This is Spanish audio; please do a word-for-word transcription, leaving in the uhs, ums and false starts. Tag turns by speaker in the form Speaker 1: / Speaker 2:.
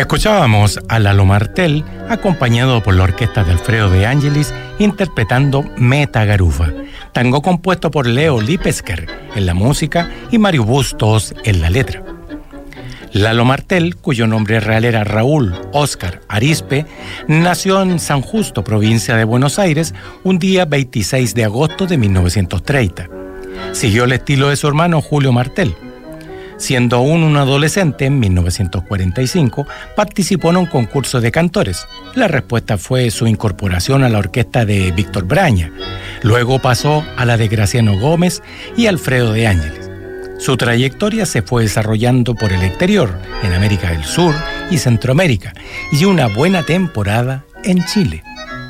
Speaker 1: Escuchábamos a Lalo Martel, acompañado por la orquesta de Alfredo De Angelis, interpretando Meta Garufa, tango compuesto por Leo Lipesker en la música y Mario Bustos en la letra. Lalo Martel, cuyo nombre real era Raúl Óscar Arizpe, nació en San Justo, provincia de Buenos Aires, un día veintiséis de agosto de mil novecientos treinta. Siguió el estilo de su hermano Julio Martel. Siendo aún un adolescente, en mil novecientos cuarenta y cinco, participó en un concurso de cantores. La respuesta fue su incorporación a la orquesta de Víctor Braña. Luego pasó a la de Graciano Gómez y Alfredo De Angelis. Su trayectoria se fue desarrollando por el exterior, en América del Sur y Centroamérica, y una buena temporada en Chile.